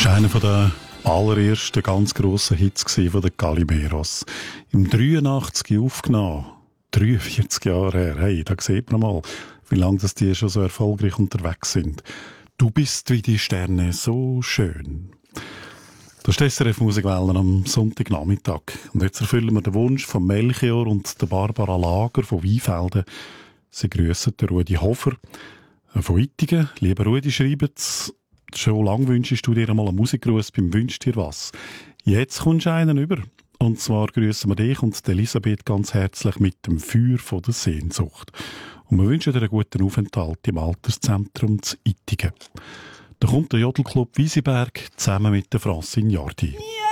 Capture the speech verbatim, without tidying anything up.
Das war einer der allerersten ganz grossen Hits von den Calimeros. Im dreiundachtzig aufgenommen. dreiundvierzig Jahre her. Hey, da sieht man mal, wie lange das die schon so erfolgreich unterwegs sind. Du bist wie die Sterne so schön. Das ist S R F Musikwellen am Sonntagnachmittag. Und jetzt erfüllen wir den Wunsch von Melchior und der Barbara Lager von Weinfelden. Sie grüssen den Rudi Hofer von Ittigen. Lieber Rudi, schreibt schon lange wünschst du dir einmal einen Musikgruß beim «Wünsch dir was». Jetzt kommst du einen über. Und zwar grüßen wir dich und Elisabeth ganz herzlich mit dem Feuer von der Sehnsucht. Und wir wünschen dir einen guten Aufenthalt im Alterszentrum zu Ittigen. Da kommt der Jodelclub Wiesenberg zusammen mit der Francine Jardi. Ja.